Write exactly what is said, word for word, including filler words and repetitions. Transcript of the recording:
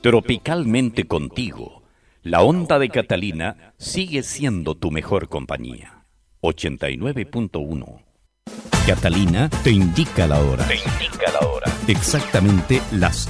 Tropicalmente contigo, la onda de Catalina sigue siendo tu mejor compañía. ochenta y nueve punto uno. Catalina te indica la hora. Te indica la hora. Exactamente las